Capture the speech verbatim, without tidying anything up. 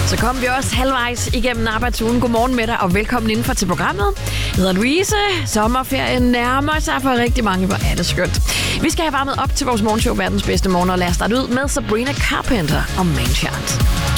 Så kom vi også halvvejs igennem arbejdsugen. Godmorgen med dig, og velkommen indenfor til programmet. Jeg hedder Louise. Sommerferien nærmer sig for rigtig mange. Hvor er det skønt. Vi skal have varmet op til vores morgenshow Verdens Bedste Morgen, og lad os starte ud med Sabrina Carpenter og Manchant.